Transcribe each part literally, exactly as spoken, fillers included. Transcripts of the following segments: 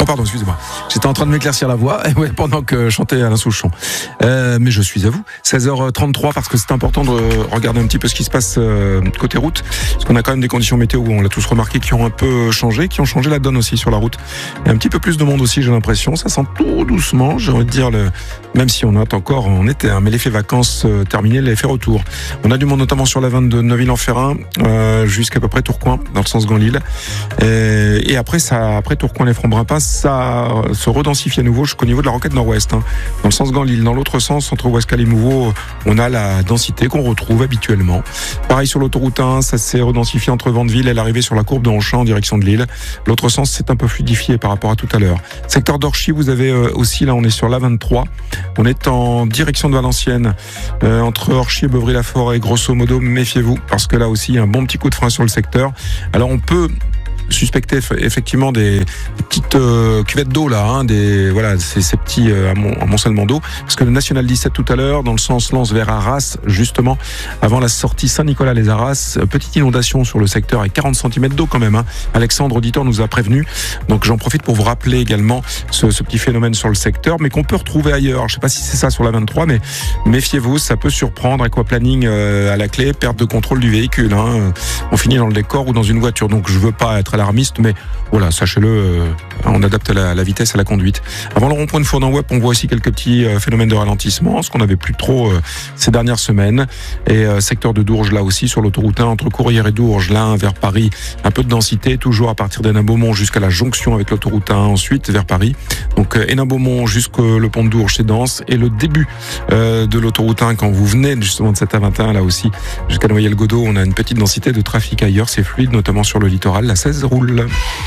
pardon, excusez-moi. J'étais en train de m'éclaircir la voix ouais, pendant que je chantais Alain Souchon. Euh, mais je suis à vous. seize heures trente-trois, parce que c'est important de regarder un petit peu ce qui se passe euh, côté route. Parce qu'on a quand même des conditions météo, on l'a tous remarqué, qui ont un peu changé, qui ont changé la donne aussi sur la route. Il y a un petit peu plus de monde aussi, j'ai l'impression. Ça sent tout doucement, j'ai envie de dire, le... même si on est encore en été, hein, mais l'effet vacances euh, terminé, l'effet retour. On a du monde notamment sur la vingt-deux, Neuville-en-Ferrin, euh, jusqu'à peu près Tourcoing, dans le sens Gand-Lille. Et, et après, ça, après Tourcoing-les-Francs-Brunpins, ça se redensifie à nouveau jusqu'au niveau de la Roquette Nord-Ouest, hein, dans le sens Gand-Lille. Dans l'autre sens, entre Ouescal et Mouveau, on a la densité qu'on retrouve habituellement. Pareil sur l'autoroute un, ça s'est redensifié entre Vandeville et l'arrivée sur la courbe de Ronchamp en direction de Lille. L'autre sens, c'est un peu fluidifié par rapport à tout à l'heure. Secteur d'Orchy, vous avez euh, aussi, là, on est sur l'A vingt-trois. On est en direction de Valenciennes, euh, entre Orchy et Beuvry-la-Forêt. Grosso modo, méfiez-vous, parce que là aussi, il y a un bon petit coup de frein sur le secteur. Alors, on peut suspecter effectivement des petites euh, cuvettes d'eau là, hein, des voilà, ces, ces petits euh, amoncellements d'eau, parce que le National dix-sept tout à l'heure, dans le sens Lens vers Arras, justement, avant la sortie Saint-Nicolas-les-Arras, petite inondation sur le secteur et quarante centimètres d'eau quand même. Hein. Alexandre, auditeur, nous a prévenu. Donc j'en profite pour vous rappeler également ce, ce petit phénomène sur le secteur, mais qu'on peut retrouver ailleurs. Je sais pas si c'est ça sur la vingt-trois, mais méfiez-vous, ça peut surprendre. Aquaplaning euh, à la clé, perte de contrôle du véhicule. Hein. On finit dans le décor ou dans une voiture. Donc je veux pas être alarmiste, mais voilà, sachez-le, euh, on adapte la, la vitesse à la conduite. Avant le rond-point de Fournan-Web, on voit aussi quelques petits euh, phénomènes de ralentissement, ce qu'on n'avait plus trop euh, ces dernières semaines. Et euh, secteur de Dourges, là aussi, sur l'autoroute un, entre Courrières et Dourges, là, vers Paris, un peu de densité, toujours à partir d'Hénin-Beaumont jusqu'à la jonction avec l'autoroute un, ensuite vers Paris. Donc euh, Hénin-Beaumont jusqu'au le pont de Dourges, c'est dense. Et le début euh, de l'autoroute un, quand vous venez justement de cette A vingt et un, là aussi, jusqu'à Noyelles-Godault, on a une petite densité de trafic ailleurs, c'est fluide, notamment sur le littoral. La seize roule.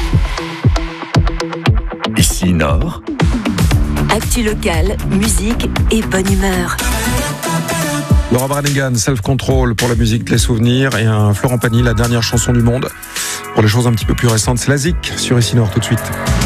Ici Nord. Actu locale, musique et bonne humeur. Laura Branigan, Self Control pour la musique, les souvenirs, et un Florent Pagny, la dernière chanson du monde. Pour les choses un petit peu plus récentes, c'est la Zik sur Ici Nord tout de suite.